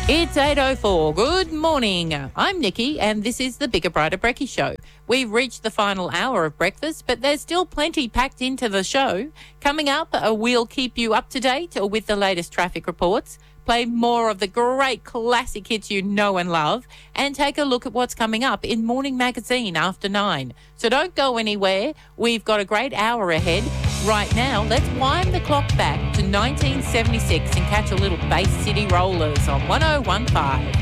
It's 8:04. Good morning. I'm Nikki and this is the Bigger Brighter Brekkie Show. We've reached the final hour of breakfast, but there's still plenty packed into the show. Coming up, we'll keep you up to date with the latest traffic reports, play more of the great classic hits you know and love, and take a look at what's coming up in Morning Magazine after 9. So don't go anywhere. We've got a great hour ahead. Right now, let's wind the clock back to 1976 and catch a little Bay City Rollers on 1015.